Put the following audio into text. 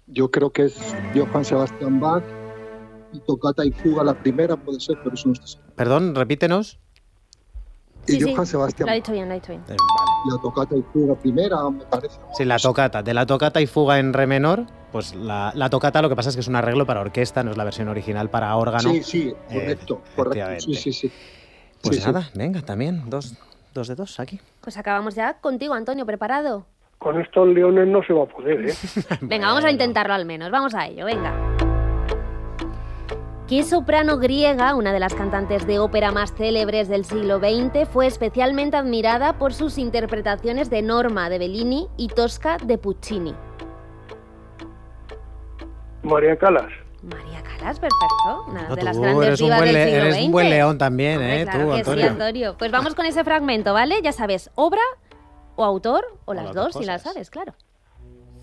Yo creo que es Johann Sebastian Bach y Toccata y Fuga la primera, puede ser, pero eso no estoy seguro. Perdón, repítenos. Y Sí, Johann Sebastian lo ha Bach. dicho bien, lo ha dicho bien. Vale. La Toccata y Fuga primera, me parece. Sí, la tocata. De la tocata y fuga en re menor, pues la tocata lo que pasa es que es un arreglo para orquesta, no es la versión original para órgano. Sí, correcto. Efectivamente. Sí. Pues Sí, nada, venga, también, dos de dos aquí. Pues acabamos ya contigo, Antonio, ¿preparado? Con estos leones no se va a poder, ¿eh? Venga, vamos a intentarlo al menos, vamos a ello, venga. ¿Qué soprano griega, una de las cantantes de ópera más célebres del siglo XX, fue especialmente admirada por sus interpretaciones de Norma de Bellini y Tosca de Puccini? María Calas. María Calas, perfecto. Una No, de las tú grandes eres un divas buen del siglo eres XX. un buen león también, Hombre, claro tú, que Antonio. sí, Antonio. Pues vamos con ese fragmento, ¿vale? Ya sabes, obra o autor, o las dos, si las cosas. sabes, claro.